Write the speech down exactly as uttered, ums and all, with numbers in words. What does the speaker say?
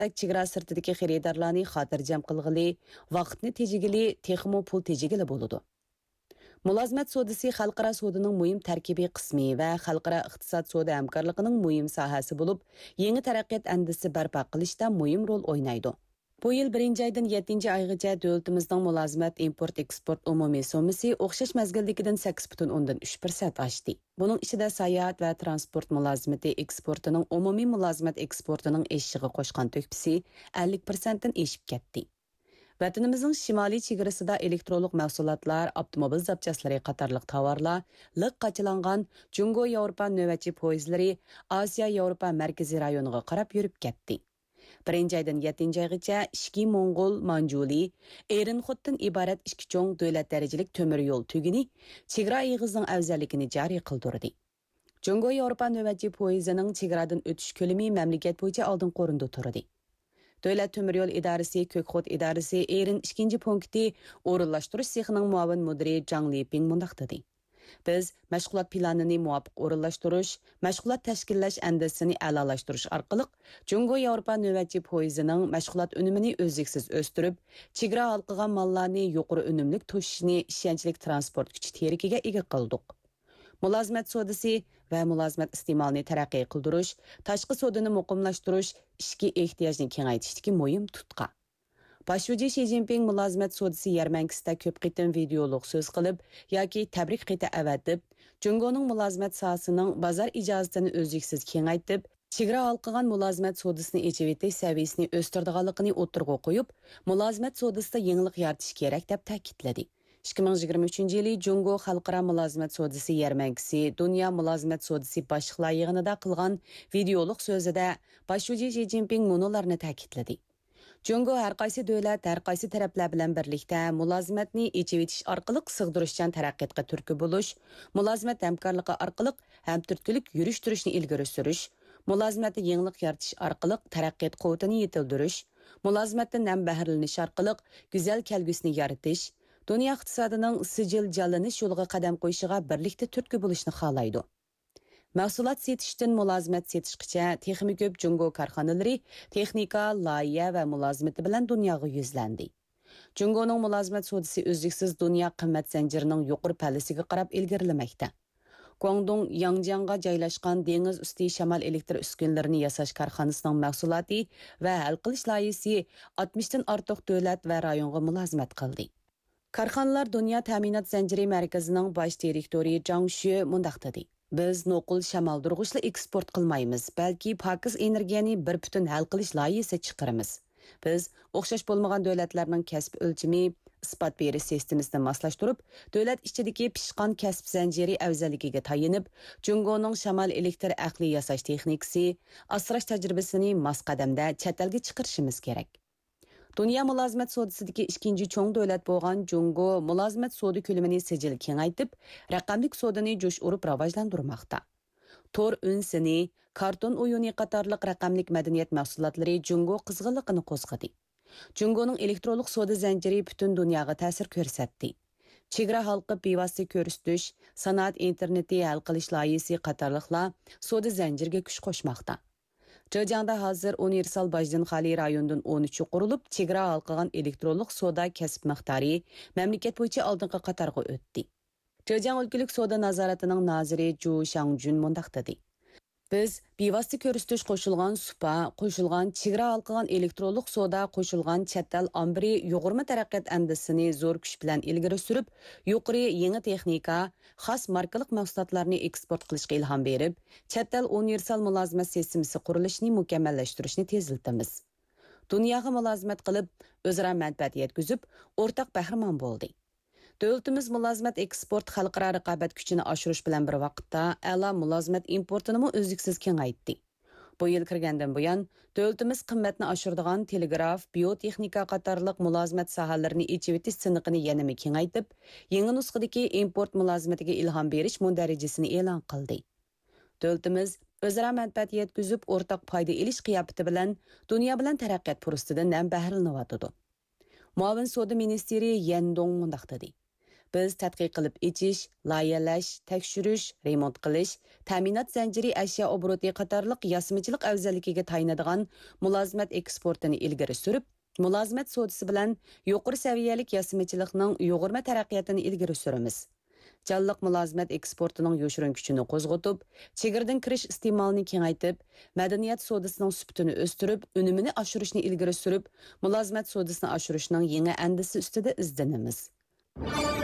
chegara sirtidagi xaridorlarni xotirjam qilg'ili, vaqtni tejigili, texmo pul tejigili bo'ladi. Mulozmat sodisi xalqaro sodaning muhim tarkibiy qismi va xalqaro iqtisod soda hamkorligining muhim sohasi bo'lib, yangi taraqqiyot andisi barpo qilishda muhim rol o'ynaydi. Bu yil birinchi oydan yettinchi oygacha davlatimizning mulozmat import-eksport umumiy so'masi o'xshash mazgildagidan sakkiz butun o'ndan uch persent oshdi. Buning ichida sayohat va transport mulozimati eksportining umumiy mulozmat eksportining eshishiga qo'shgan to'kpisi ellik persentdan eshib ketdi. Vatanimizning shimoliy chegarasida elektronlik mahsulotlar, avtomobil zapchaslari qatorliq tovarlar, liq qachilangan Jungo-Yevropa navbatchi poyezdlari Osiyo-Yevropa markaziy rayoniga qarab yurib ketdi. Birinchi oydan yettinchi oygacha ishki Mongol, Manjuli, Erinxotdan iborat ikki cho'ng davlat darajalik temir yo'l tuguni chegara eg'izining afzalligini joriy qildirdi. Jungo-Yevropa navbatchi poyezdining chegaradan o'tish ko'lami mamlakat bo'yicha oldingi o'rinda turdi. Davlat temir yo'l idorasi, Ko'kxot idorasi Erin ikkinchi punkti o'rinlashtirish sexining muavin mudiri Zhang Liping mundaq dedi. Biz mashg'ulot planini muvofiq o'rinlashtirish, mashg'ulot tashkillash andisini a'lolashtirish orqali Jungo-Yevropa navbatchi poyezdining mashg'ulot unumini o'zliksiz o'stirib, chegara halqagan mallarni yuqori unumlik to'shishni ishonchli transport kuchi terikiga ega qildik. Mulozmat sodasi va mulozmat iste'molini taraqqiy qildirish, tashqi sodani muqimlashtirish, ishki ehtiyojni kengaytirishdagi muhim tutqa. Başvacı Xi Jinping mulozmat sodasi yarmankasida ko'p qitim videolog so'z qilib yoki tabrik qita avatib, Jungoning mulozmat sohasining bozor ijozatini o'zliksiz kengaytib, chegara halqagan mulozmat sodasini echivetish saviyasini o'stirdiganligini o'tirg'a qo'yib, mulozmat sodasida yangilik yaratish kerak deb ta'kidladi. ikki ming yigirma uchinchi yili Jungo xalqaro mulozmat sodasi yarmankasi Dunyo mulozmat sodasi boshliqlar yig'inida qilgan videolog so'zida Başvacı Xi Jinping munolarni ta'kidladi. Jungo har qaysi davlat, har qaysi taraflar bilan birlikda mulozimatni echivetish orqali sig'dirishchan taraqqiyotga turtki bo'lish, mulozimat hamkorligi orqali hamturtkilik yurish turishni ilgari surish, mulozimatda yangilik yaratish orqali taraqqiyot quvvatini yetildirish, mulozimatdan ham bahralanish orqali go'zal kelgusini yaratish, dunyo iqtisodining sijil jallanish yo'liga qadam qo'yishiga birlikda turtki bo'lishni xohlaydi. Mahsulot setishdan mulozimat setishgacha texnik ko'p Jungo korxonalari texnika, loyiha va mulozimati bilan dunyoga yuzlandi. Jungoning mulozimat sodasi o'zliksiz dunyo qimmat zanjirining yuqori pallasiga qarab ilgarilamoqda. Guangdong Yangjiangga joylashgan dengiz usti shamol elektr uskunalarini yasash korxonasining mahsuloti va hal qilish loyihasi oltmishdan ortiq davlat va rayonga mulozimat qildi. Korxonalar dunyo ta'minot zanjiri markazining bosh direktori Zhang Shu mundaq dedi. Biz noqul shamoldurg'ishli eksport qilmaymiz, balki pokiz energiyani bir butun hal qilish loyihasi chiqaramiz. Biz o'xshash bo'lmagan davlatlarning kasb o'lchami, isbot berish sistemasini moslashtirib, davlat ichidagi pishqan kasb zanjiri afzalligiga tayinib, Jungoning shamol elektr aqli yasash texnikasi, asrash tajribasini mos qadamda chet elga chiqarishimiz kerak. Dunyo mulozimat sodasidagi ikkinchi cho'ng davlat bo'lgan Jungo mulozimat soda ko'lamini sijil kengaytib, raqamlik sodani jo'sh urib rivojlantirmoqda. Tor unsini, karton o'yini qatorliq raqamlik madaniyat mahsulotlari Jungo qizg'inligini qo'zg'adi. Jungoning elektronlik soda zanjiri butun dunyoga ta'sir ko'rsatdi. Chegara halqi bevosita ko'rsatish, sanoat interneti hal qilish loyihasi qatorliqlar soda zanjiriga kuch qo'shmoqda. Zhejiangda hozir universal bajdan xali rayondan o'n uch qurilib, chegara halqagan elektronlik soda kasb miqdori mamlakat bo'yicha oldingi qatorga o'tdi. Zhejiang o'lkalik soda nazoratining noziri Zhu Shangjun mundaq dedi. Biz bevosita ko'rsatish qo'shilgan supa, qo'shilgan chegara halqagan elektronlik soda, qo'shilgan chettal ambiri yuqorma taraqqiyot andisini zo'r kuch bilan ilgari surib, yuqori yangi texnika, xos markalik mahsulotlarni eksport qilishga ilhom berib, chettal universal mulozimat sistemasi qurilishini mukammallashtirishni tezlatamiz. Dunyoga mulozimat qilib, o'zaro manfaat yetkazib, o'rtaq bahramon bo'ldi. Davlatimiz mulozimat eksport xalqaro raqobat kuchini oshirish bilan bir vaqtda a'lo mulozimat importini o'zliksiz kengaytdi. Bu yil kirgandan buyon davlatimiz qimmatni oshiradigan telegraf, biotexnika qatorliq mulozimat sohalarini echivetish siniqini yanada kengaytib, yangi nusxadagi import mulozimatiga ilhom berish darajasini e'lon qildi. Davlatimiz o'zaro manfaat yetkazib, o'rtaq foyda elish qiyofati bilan dunyo bilan taraqqiyot fursatidan ham bahralanyotdi. Muavin soda ministri Yan Dong mundaq dedi. Biz tadqiq qilib ichish, loyihalash, tekshirish, remont qilish, ta'minot zanjiri ashyo obroti qatorliq yasmichilik afzalligiga tayinadigan mulozimat eksportini ilgari surib, mulozimat sodisi bilan yuqori saviyalik yasmichilikning yo'g'irma taraqqiyotini ilgari suramiz. Canlıq mulozimat eksportining yo'shirin kuchini qo'zg'atib, chegirdan kirish iste'molini kengaytib, madaniyat sodisining sutini o'stirib, unumini oshirishni ilgari surib, mulozimat sodisini oshirishning yangi andisi ustida izlanamiz.